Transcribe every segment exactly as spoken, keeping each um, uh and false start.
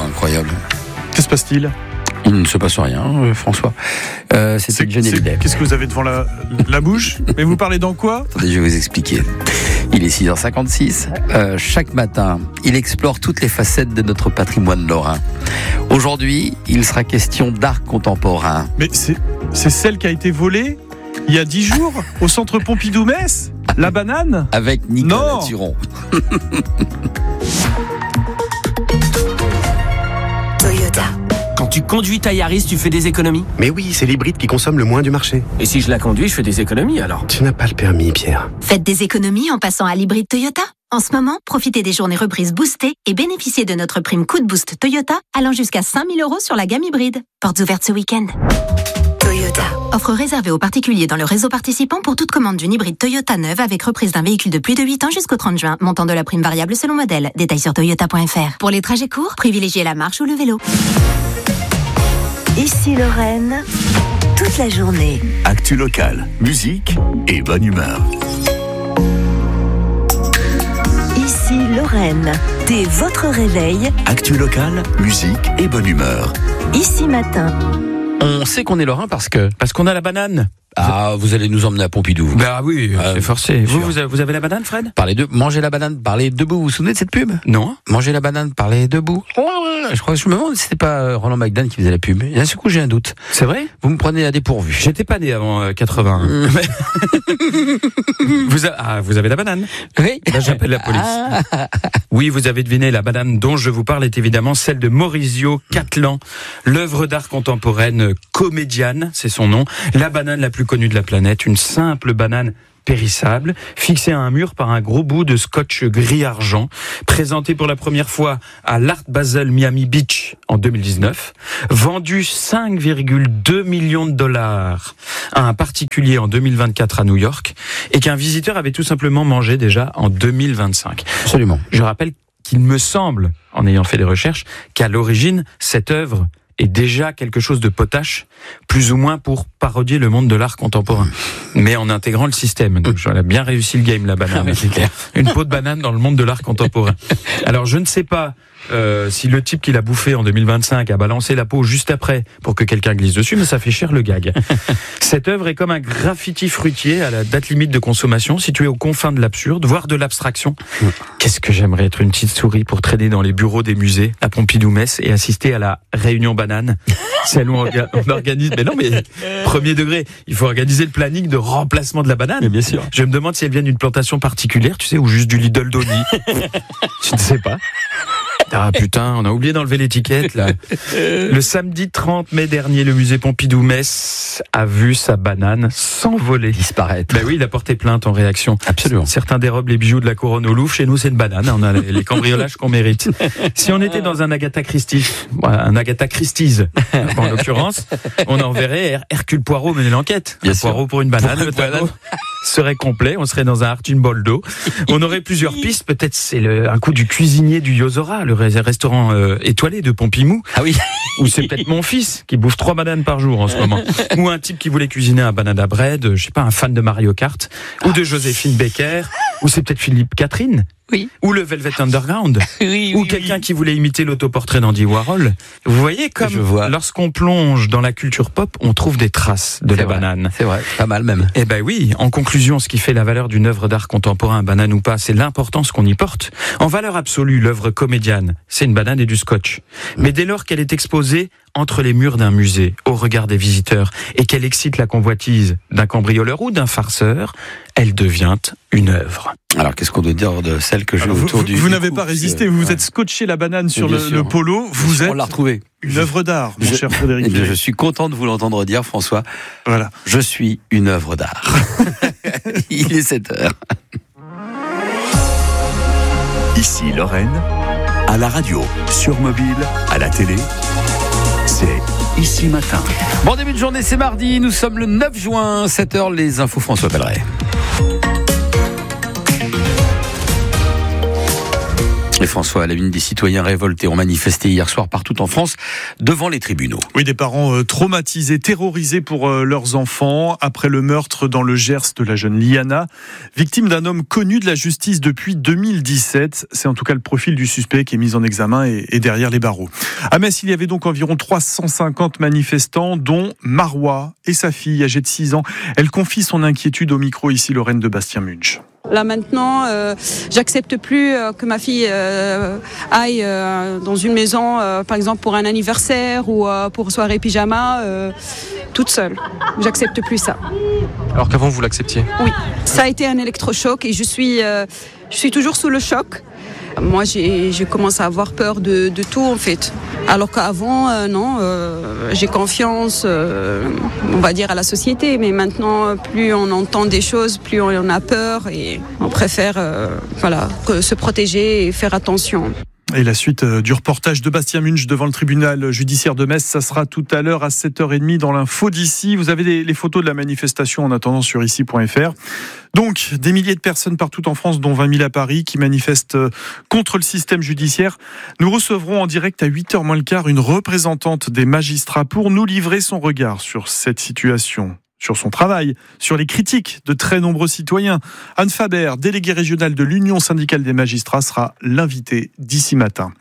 incroyable. Que se passe-t-il ? Il ne se passe rien, euh, François. Euh, c'était c'est, Johnny c'est, Hallyday. Qu'est-ce que vous avez devant la, la bouche ? Mais vous parlez dans quoi ? Attendez, je vais vous expliquer. Il est six heures cinquante-six. Euh, chaque matin, il explore toutes les facettes de notre patrimoine lorrain. Aujourd'hui, il sera question d'art contemporain. Mais c'est, c'est celle qui a été volée il y a dix jours au centre Pompidou-Metz ? La banane ? Avec Nicolas Non. Turon. Toyota. Quand tu conduis ta Yaris, tu fais des économies ? Mais oui, c'est l'hybride qui consomme le moins du marché. Et si je la conduis, je fais des économies alors ? Tu n'as pas le permis, Pierre. Faites des économies en passant à l'hybride Toyota. En ce moment, profitez des journées reprises boostées et bénéficiez de notre prime coup de boost Toyota allant jusqu'à cinq mille euros sur la gamme hybride. Portes ouvertes ce week-end. Toyota. Offre réservée aux particuliers dans le réseau participant pour toute commande d'une hybride Toyota neuve avec reprise d'un véhicule de plus de huit ans jusqu'au trente juin. Montant de la prime variable selon modèle. Détails sur toyota point f r. Pour les trajets courts, privilégiez la marche ou le vélo. Ici Lorraine, toute la journée. Actu locale, musique et bonne humeur. Ici Lorraine, dès votre réveil. Actu locale, musique et bonne humeur. Ici matin. On sait qu'on est lorrain parce que... Parce qu'on a la banane. Ah, vous allez nous emmener à Pompidou. Bah oui, Ah, c'est forcé. Vous, sûr. vous avez, vous avez la banane, Fred ? Parlez de... Manger la banane, parlez debout. Vous vous souvenez de cette pub ? Non. Manger la banane, parlez debout. Je crois que je me demande si c'était pas euh, Roland McDan qui faisait la pub. Et d'un seul coup, j'ai un doute. C'est vrai ? Vous me prenez à dépourvu. J'étais pas né avant euh, quatre-vingts. vous, a... ah, vous avez la banane ? Oui. Là, j'appelle la police. Ah. Oui, vous avez deviné, la banane dont je vous parle est évidemment celle de Maurizio Cattelan, l'œuvre d'art contemporaine comédienne, c'est son nom, la banane la plus connue de la planète, une simple banane périssable, fixée à un mur par un gros bout de scotch gris-argent, présentée pour la première fois à l'Art Basel Miami Beach en deux mille dix-neuf, vendue cinq virgule deux millions de dollars à un particulier en deux mille vingt-quatre à New York, et qu'un visiteur avait tout simplement mangé déjà en deux mille vingt-cinq. Absolument. Je rappelle qu'il me semble, en ayant fait des recherches, qu'à l'origine, cette œuvre est déjà quelque chose de potache, plus ou moins pour parodier le monde de l'art contemporain, mais en intégrant le système. Donc, elle a bien réussi le game, la banane. Ah, c'est clair. Une peau de banane dans le monde de l'art contemporain. Alors, je ne sais pas euh, si le type qui l'a bouffé en deux mille vingt-cinq a balancé la peau juste après pour que quelqu'un glisse dessus, mais ça fait cher le gag. Cette œuvre est comme un graffiti fruitier à la date limite de consommation, située aux confins de l'absurde, voire de l'abstraction. Qu'est-ce que j'aimerais être une petite souris pour traîner dans les bureaux des musées à Pompidou-Metz et assister à la réunion banane. Celle où on, on organise, mais non, mais premier degré, il faut organiser le planning de remplacement de la banane. Mais bien sûr. Je me demande si elle vient d'une plantation particulière, tu sais, ou juste du Lidl d'Oni. Je ne sais pas. Ah putain, on a oublié d'enlever l'étiquette là. Le samedi trente mai dernier, le musée Pompidou-Metz a vu sa banane s'envoler. Disparaître. Ben oui, il a porté plainte en réaction. Absolument. Certains dérobent les bijoux de la couronne au Louvre, chez nous c'est une banane, on a les cambriolages qu'on mérite. Si on était dans un Agatha Christie, un Agatha Christie's, en l'occurrence, on enverrait Her- Hercule Poirot mener l'enquête. Bien Un sûr. Poirot pour une banane, Pour le une banane. tableau serait complet, on serait dans un Arthur Boldo. On aurait plusieurs pistes, peut-être c'est le, un coup du cuisinier du Yozora, le restaurant euh, étoilé de Pompimou. Ah oui. Ou c'est peut-être mon fils qui bouffe trois bananes par jour en ce moment. Ou un type qui voulait cuisiner un banana bread, je sais pas, un fan de Mario Kart. Ou de Joséphine Baker. Ou c'est peut-être Philippe Catherine. Oui. Ou le Velvet Underground. Oui, Ou oui, quelqu'un oui. qui voulait imiter l'autoportrait d'Andy Warhol. Vous voyez, comme Je vois. lorsqu'on plonge dans la culture pop, on trouve des traces de C'est la vrai. banane. C'est vrai, pas mal même. Eh ben oui, en conclusion, ce qui fait la valeur d'une œuvre d'art contemporain, banane ou pas, c'est l'importance qu'on y porte. En valeur absolue, l'œuvre comédienne, c'est une banane et du scotch. Mais dès lors qu'elle est exposée entre les murs d'un musée, au regard des visiteurs, et qu'elle excite la convoitise d'un cambrioleur ou d'un farceur, elle devient une œuvre. Alors, qu'est-ce qu'on doit dire de celle que j'ai Alors, vous, autour vous, du... vous du n'avez cou, pas parce que- résisté, vous vous ouais. êtes scotché la banane sur Bien le, sûr. le polo, vous On êtes l'a retrouvé. une œuvre d'art, mon Je- cher Frédéric. Eh bien, je suis content de vous l'entendre dire, François. Voilà. Je suis une œuvre d'art. Il est sept heures. Ici Lorraine, à la radio, sur mobile, à la télé, c'est Ici Matin. Bon début de journée, c'est mardi. Nous sommes le neuf juin, sept heures, les infos François Pelleret. Et François, à la une, des citoyens révoltés ont manifesté hier soir partout en France devant les tribunaux. Oui, des parents euh, traumatisés, terrorisés pour euh, leurs enfants après le meurtre dans le Gers de la jeune Liana, victime d'un homme connu de la justice depuis deux mille dix-sept. C'est en tout cas le profil du suspect qui est mis en examen et, et derrière les barreaux. À Metz, il y avait donc environ trois cent cinquante manifestants, dont Marois et sa fille âgée de six ans. Elle confie son inquiétude au micro ici, Lorraine de Bastien-Munch. Là maintenant, euh, j'accepte plus euh, que ma fille euh, aille euh, dans une maison, euh, par exemple pour un anniversaire ou euh, pour soirée pyjama, euh, toute seule. J'accepte plus ça. Alors qu'avant vous l'acceptiez ? Oui, ça a été un électrochoc et je suis, euh, je suis toujours sous le choc. Moi, j'ai, j'ai commencé à avoir peur de, de tout en fait. Alors qu'avant, euh, non, euh, j'ai confiance, euh, on va dire, à la société. Mais maintenant, plus on entend des choses, plus on en a peur et on préfère euh, voilà, se protéger et faire attention. Et la suite du reportage de Bastien Munch devant le tribunal judiciaire de Metz, ça sera tout à l'heure à sept heures trente dans l'info d'ici. Vous avez des, les photos de la manifestation en attendant sur ici point f r. Donc, des milliers de personnes partout en France, dont vingt mille à Paris, qui manifestent contre le système judiciaire. Nous recevrons en direct à huit heures moins le quart une représentante des magistrats pour nous livrer son regard sur cette situation, sur son travail, sur les critiques de très nombreux citoyens. Anne Faber, déléguée régionale de l'Union syndicale des magistrats, sera l'invitée d'ici matin.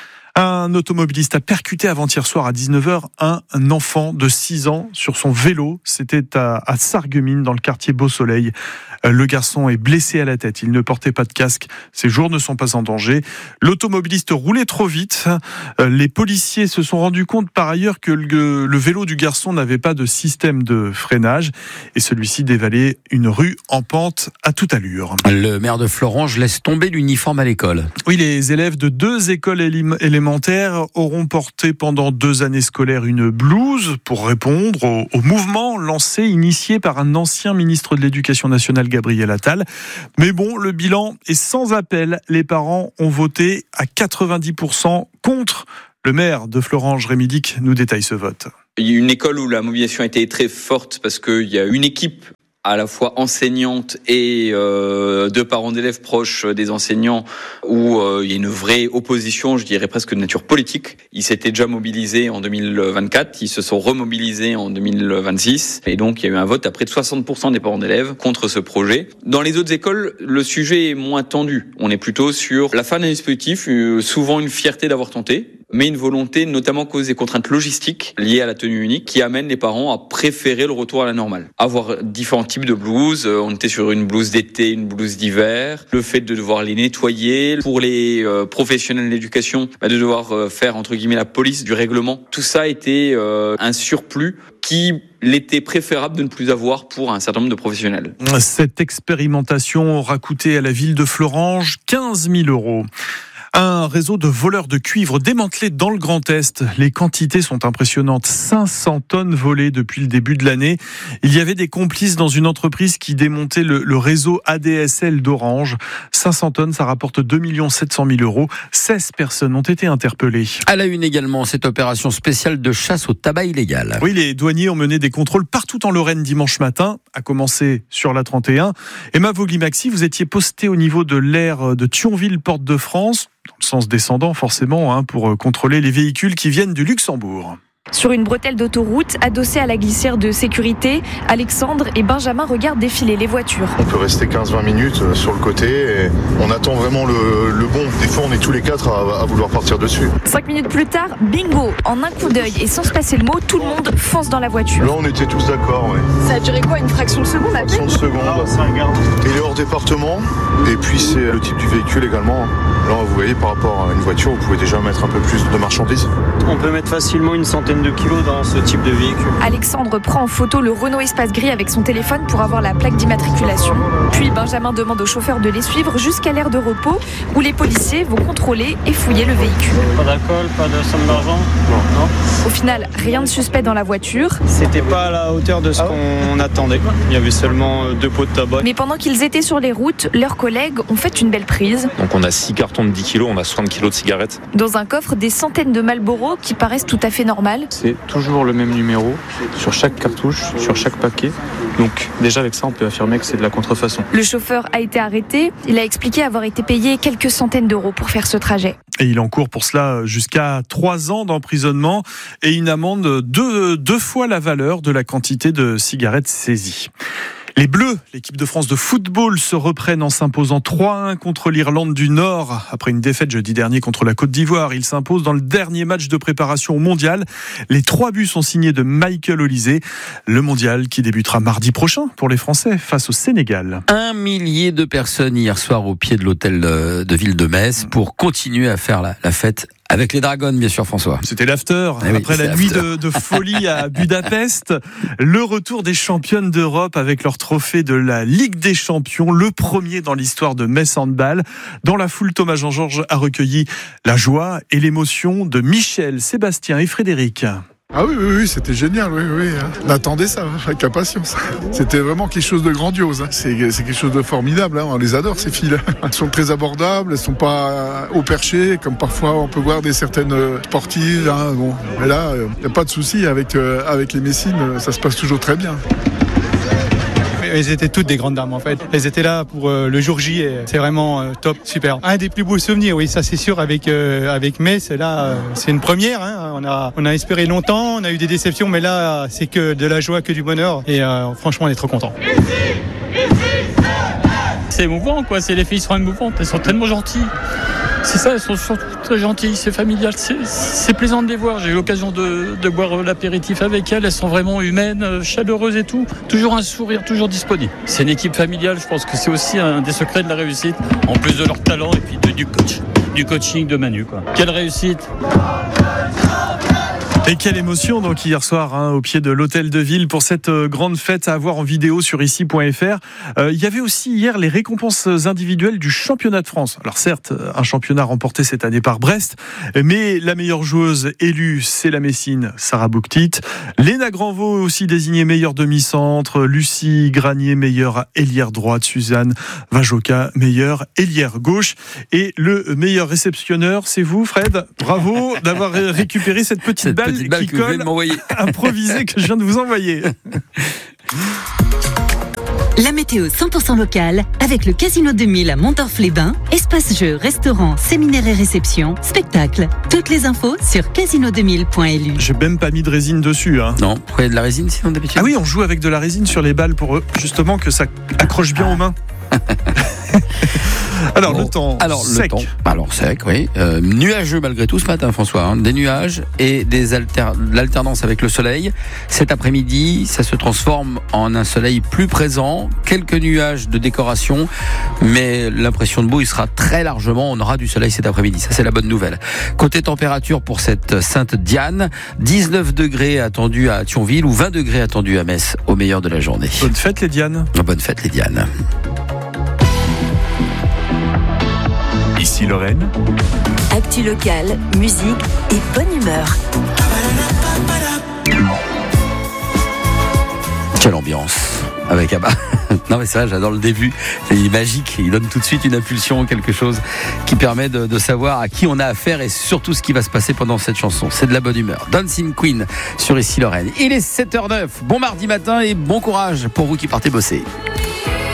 Un automobiliste a percuté avant-hier soir à dix-neuf heures un enfant de six ans sur son vélo. C'était à, à Sarreguemines, dans le quartier Beau Soleil. Le garçon est blessé à la tête. Il ne portait pas de casque. Ses jours ne sont pas en danger. L'automobiliste roulait trop vite. Les policiers se sont rendus compte par ailleurs que le, le vélo du garçon n'avait pas de système de freinage et celui-ci dévalait une rue en pente à toute allure. Le maire de Florange laisse tomber l'uniforme à l'école. Oui, les élèves de deux écoles élémentaires auront porté pendant deux années scolaires une blouse pour répondre au, au mouvement lancé, initié par un ancien ministre de l'Éducation nationale, Gabriel Attal. Mais bon, le bilan est sans appel. Les parents ont voté à quatre-vingt-dix pour cent contre. Le maire de Florange, Rémi Dick, nous détaille ce vote. Il y a une école où la mobilisation a été très forte parce qu'il y a une équipe à la fois enseignante et euh, de parents d'élèves proches des enseignants où euh, il y a une vraie opposition, je dirais presque de nature politique. Ils s'étaient déjà mobilisés en deux mille vingt-quatre, ils se sont remobilisés en deux mille vingt-six et donc il y a eu un vote à près de soixante pour cent des parents d'élèves contre ce projet. Dans les autres écoles, le sujet est moins tendu. On est plutôt sur la fin d'un dispositif, euh, souvent une fierté d'avoir tenté, mais une volonté, notamment à cause des contraintes logistiques liées à la tenue unique, qui amènent les parents à préférer le retour à la normale. Avoir différents types de blouses, on était sur une blouse d'été, une blouse d'hiver, le fait de devoir les nettoyer, pour les euh, professionnels de l'éducation, bah, de devoir euh, faire entre guillemets la police du règlement, tout ça était euh, un surplus qui l'était préférable de ne plus avoir pour un certain nombre de professionnels. Cette expérimentation aura coûté à la ville de Florange quinze mille euros. Un réseau de voleurs de cuivre démantelé dans le Grand Est. Les quantités sont impressionnantes. cinq cents tonnes volées depuis le début de l'année. Il y avait des complices dans une entreprise qui démontait le, le réseau A D S L d'Orange. cinq cents tonnes, ça rapporte deux millions sept cent mille euros. seize personnes ont été interpellées. À la une également, cette opération spéciale de chasse au tabac illégal. Oui, les douaniers ont mené des contrôles partout en Lorraine dimanche matin, à commencer sur la trente et un. Emma Vogli-Maxi, vous étiez posté au niveau de l'aire de Thionville, porte de France, dans le sens descendant forcément, hein, pour contrôler les véhicules qui viennent du Luxembourg. Sur une bretelle d'autoroute, adossée à la glissière de sécurité, Alexandre et Benjamin regardent défiler les voitures. On peut rester quinze à vingt minutes sur le côté et on attend vraiment le, le bon. Des fois, on est tous les quatre à, à vouloir partir dessus. Cinq minutes plus tard, bingo. En un coup d'œil et sans se passer le mot, tout le monde fonce dans la voiture. Là, on était tous d'accord, ouais. Ça a duré quoi, une fraction de seconde à peine ? Une fraction de seconde. Il est hors département et puis c'est le type du véhicule également. Là, vous voyez, par rapport à une voiture, vous pouvez déjà mettre un peu plus de marchandises. On peut mettre facilement une centaine de kilos dans ce type de véhicule. Alexandre prend en photo le Renault Espace Gris avec son téléphone pour avoir la plaque d'immatriculation. Puis Benjamin demande au chauffeur de les suivre jusqu'à l'aire de repos où les policiers vont contrôler et fouiller le véhicule. Pas d'alcool, pas de somme d'argent ? Non. non. Au final, rien de suspect dans la voiture. C'était pas à la hauteur de ce ah qu'on attendait. Il y avait seulement deux pots de tabac. Mais pendant qu'ils étaient sur les routes, leurs collègues ont fait une belle prise. Donc on a six cartons de dix kilos, on a soixante kilos de cigarettes. Dans un coffre, des centaines de Marlboro qui paraissent tout à fait normales. C'est toujours le même numéro sur chaque cartouche, sur chaque paquet. Donc déjà avec ça, on peut affirmer que c'est de la contrefaçon. Le chauffeur a été arrêté. Il a expliqué avoir été payé quelques centaines d'euros pour faire ce trajet. Et il encourt pour cela jusqu'à trois ans d'emprisonnement et une amende de deux fois la valeur de la quantité de cigarettes saisies. Les Bleus, l'équipe de France de football, se reprennent en s'imposant trois à un contre l'Irlande du Nord. Après une défaite jeudi dernier contre la Côte d'Ivoire, ils s'imposent dans le dernier match de préparation au Mondial. Les trois buts sont signés de Michael Olise. Le Mondial qui débutera mardi prochain pour les Français face au Sénégal. Un millier de personnes hier soir au pied de l'hôtel de ville de Metz pour continuer à faire la, la fête. Avec les Dragons, bien sûr, François. C'était l'after. Eh oui, après la nuit de, de folie à Budapest, le retour des championnes d'Europe avec leur trophée de la Ligue des Champions, le premier dans l'histoire de Metz Handball. Dans la foule, Thomas Jean-Georges a recueilli la joie et l'émotion de Michel, Sébastien et Frédéric. Ah oui, oui, oui, c'était génial, oui, oui. On attendait ça avec impatience. C'était vraiment quelque chose de grandiose. C'est, c'est quelque chose de formidable. On les adore, ces filles. Elles sont très abordables, elles sont pas au perché, comme parfois on peut voir des certaines sportives. Hein, bon. Mais là, il n'y a pas de souci avec, euh, avec les Messines, ça se passe toujours très bien. Elles étaient toutes des grandes dames en fait. Elles étaient là pour euh, le jour J et c'est vraiment euh, top, super. Un des plus beaux souvenirs, oui, ça c'est sûr avec euh, avec Metz. Là, euh, c'est une première. Hein. On a on a espéré longtemps, on a eu des déceptions, mais là c'est que de la joie, que du bonheur. Et euh, franchement, on est trop contents. C'est émouvant, quoi. C'est les filles sont émouvantes, elles sont tellement gentilles. C'est ça, elles sont surtout très gentilles, c'est familial, c'est, c'est plaisant de les voir. J'ai eu l'occasion de, de boire l'apéritif avec elles, elles sont vraiment humaines, chaleureuses et tout. Toujours un sourire, toujours disponible. C'est une équipe familiale, je pense que c'est aussi un des secrets de la réussite, en plus de leur talent et puis de, du coach, du coaching de Manu, quoi. Quelle réussite! Et quelle émotion donc hier soir hein, au pied de l'hôtel de ville pour cette euh, grande fête à voir en vidéo sur ici point f r. Euh, il y avait aussi hier les récompenses individuelles du championnat de France. Alors certes, un championnat remporté cette année par Brest, mais la meilleure joueuse élue, c'est la Messine Sarah Bouktit. Léna Granvaux aussi désignée meilleure demi-centre, Lucie Granier meilleure ailière droite, Suzanne Vajoka meilleure ailière gauche. Et le meilleur réceptionneur, c'est vous Fred. Bravo d'avoir récupéré cette petite cette balle. Petite balle qui colle, improvisée que je viens de vous envoyer. La météo cent pour cent locale avec le Casino deux mille à Montorf-les-Bains. Espace jeux, restaurant, séminaire et réception, spectacle. Toutes les infos sur casino deux mille point l u. J'ai même pas mis de résine dessus. Hein. Non, pourquoi il y a de la résine sinon d'habitude? Ah oui, on joue avec de la résine sur les balles pour justement que ça accroche bien ah. aux mains. Alors bon, le temps alors, sec. Le temps, alors sec, oui. Euh, nuageux malgré tout ce matin, François. Hein. Des nuages et des alter... l'alternance avec le soleil. Cet après-midi, ça se transforme en un soleil plus présent. Quelques nuages de décoration, mais l'impression de beau, il sera très largement. On aura du soleil cet après-midi. Ça, c'est la bonne nouvelle. Côté température pour cette Sainte Diane, dix-neuf degrés attendus à Thionville ou vingt degrés attendus à Metz au meilleur de la journée. Bonne fête les Dianes. Bonne fête les Dianes. Ici Lorraine. Actu locale, musique et bonne humeur. Quelle ambiance avec Abba. Non mais c'est vrai, j'adore le début. Il est magique. Il donne tout de suite une impulsion, quelque chose qui permet de, de savoir à qui on a affaire et surtout ce qui va se passer pendant cette chanson. C'est de la bonne humeur. Dancing Queen sur Ici Lorraine. Il est sept heures zéro neuf. Bon mardi matin et bon courage pour vous qui partez bosser.